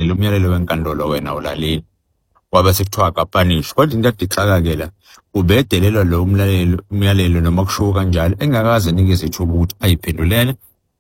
lo myalelo wenkantolo wena ulaleli kwabe sekuthiwa akapanish kodwa into edixaka-ke la ubedelelwa lo umyalelo noma kushiwo kanjalo engakaze anikeze ithuba ukuthi ayiphendulele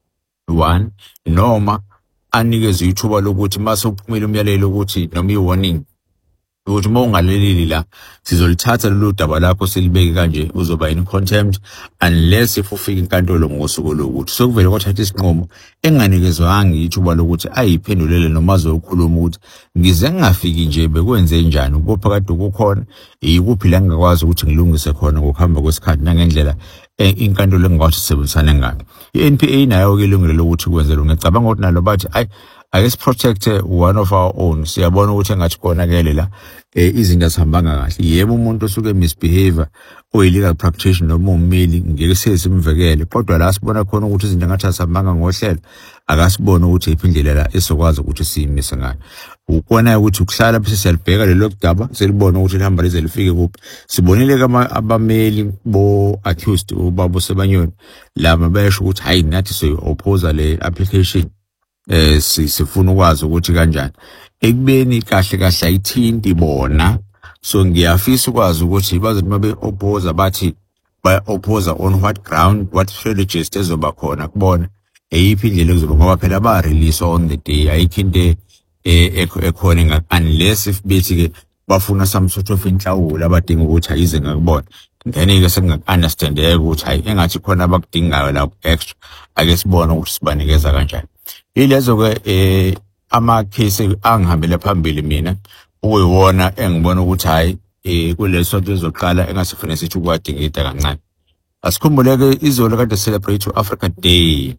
1 noma anikeze ithuba lokuthi mase uphumile umyalelo ukuthi noma i-warning ukuthi uma ungalaleli la sizolithatha lolu daba lakho silibeke kanje uzoba in contempt unless if ufika inkantolo ngosuku lokuthi sokuvele kwathatha isinqumo enganikezwanga ithuba lokuthi ayiphendulele noma azokhuluma ukuthi ngize ngingafiki nje bekwenze njani ukupha kade kukhona ikuphi la ngingakwazi ukuthi ngilungise khona ngokuhamba kwesikhathi nangendlela inkantolo engakwazi sisebenzisane ngayo. I-NPA nayo ke ilungelo lokuthi kwenze lo ngicabanga ukuthi nalo bathi ake protect one of our own. Siyabona ukuthi engathi konakele la izinto azihambanga kahle. Yebo umuntu osuke misbehavior oyilegal practitioner noma ummeli ngeke sesimvekele kodwa la sibona khona ukuthi izinto engathi azihambanga ngohlelo akasibona ukuthi iphindlela la esokwazi ukuthi siyimise ngayo. Ukona ukuthi ukuhlala bese siyalibheka lelo daba selibona ukuthi lihamba lize lifike kuphi. Sibonile abameli bo accused ubaba Sebanyoni laba bayasho ukuthi hayi nathi soyi-oppose le application sifuna ukwazi ukuthi kanjani ekubeni kahle kahle ayithinti bona. So ngiyafisa ukwazi ukuthi bazothi mabe oppose bathi ba oppose on what ground, what strategies ezoba khona kubona eyiphi indlela kuzoba ngoba phela ba release on the day ayikho into ekhona unless if bethi ke bafuna some sort of inhlawulo abadinga ukuthi ayize ngakubona then ke senginga-understandeke ukuthi hayi engathi khona abakudingayo la extra ake sibone ukuthi sibanikeza kanjani. Ilezo-ke ama-case angihambele phambili mina ukuyiwona engibona ukuthi hayi kuleso nto ezoqala engasifune sithi ukwadingida kancane. Asikhumbuleke izolo kade celebrate u-Africa Day.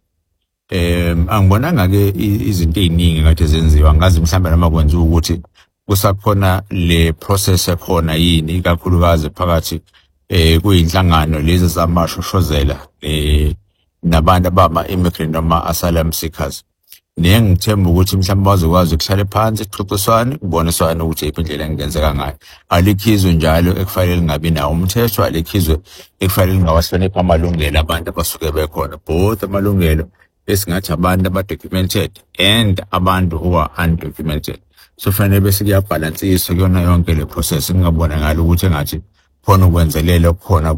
Angibonanga-ke izinto ey'ningi kade zenziwa ngazi mhlawumbe noma kwenziwa ukuthi kusakhona le process ekhona yini ikakhulukazi phakathi kuyinhlangano lezi zamashoshozela nabantu abama-immigrant noma asylum seekers. Ngithemba ukuthi mhlawumbe bazokwazi ukuhlala phansi sixoxiswane kuboniswane ukuthi yiphi indlela engenzeka ngayo. Alikhizwe njalo ekufanele lingabi nawo umthetho, alikhizwe ekufanele lingawahlonipha amalungelo abantu abasuke bekhona, both amalungelo esingathi abantu aba-documented and abantu who are undocumented. So fanele bese kuyabhalansiswa kuyona yonke le process ngingabonakala ukuthi engathi khona ukwenzelela khona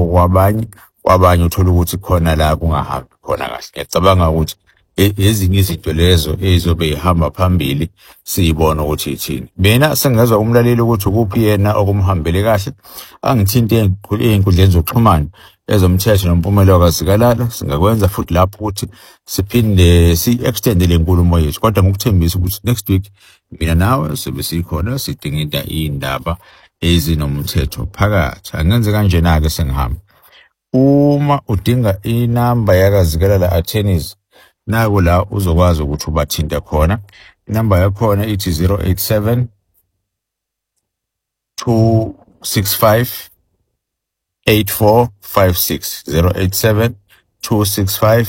kwabanye uthola ukuthi khona la kungahambi khona kahle. Ngiyacabanga ukuthi ezinye izinto lezo ezizobe ihamba phambili siyibona ukuthi ithini. Mina sengezwa umlaleli ukuthi ukuphi yena okumhambele kahle angithinte ey'nkundleni zokuxhumana ezomthetho nompumelelo kazikalala singakwenza futhi lapho ukuthi siphinde si-extende le nkulumo yethu kodwa ngokuthembisa ukuthi next week mina nawe sobe sikhona sidinga iy'ndaba ezinomthetho phakathi. Angenze kanjena-ke sengihamba. Uma udinga inamba yakazikalala attorneys naku la uzokwazi ukuthi ubathinte khona. Inamba yakhona ithi 087 265 8456 087 265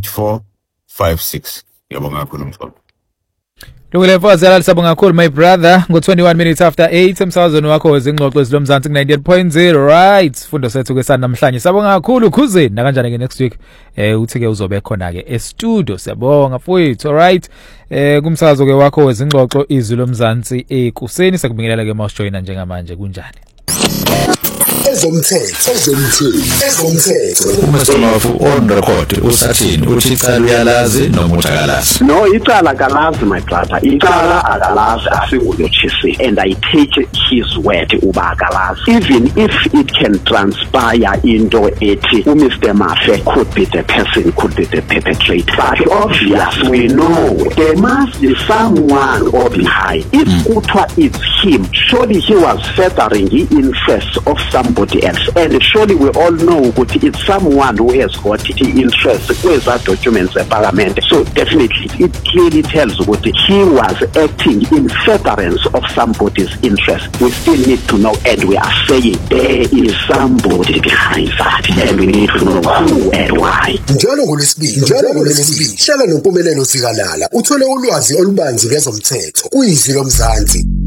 8456. Ngiyabonga kakhulu mfowethu. Lungile mfowethu yalala sabonga kakhulu my brother ngo-21 minutes after 8 emsakazweni wakho wezingxoxo ezilomzansi ku-98.0 right sifundo sethu ke sanamhlanje sabonga kakhulu Khuzeni nakanjani ke next week uthi ke uzobe khona ke e-studio siyabonga mfowethu alright kumsakazo ke wakho wezingxoxo izwi lomzansi ekuseni sakubingelela ke mawujoyina njengamanje kunjani ezomthetho uMasomafu on record usathini uthi icala uyalazi noma uthakalazi? No, icala akalazi my brother, icala akalazi asingulotshisi and I take his word uba akalazi. Even if it can transpire into ethi Mr. Mafe could be the person, could be the perpetrator, but obviously we know there must be someone or behind. If kuthiwa it's him, surely he was furthering the interests of somebody else, and surely we all know that it's someone who has got the interest with that documents in parliament. So definitely it clearly tells that he was acting in furtherance of somebody's interest. We still need to know, and we are saying there is somebody behind that, and we need to know who and why. Njalo ngolesibili hlala nompumelelo sikalala uthole ulwazi olubanzi ngezomthetho kuyizwi lomzansi.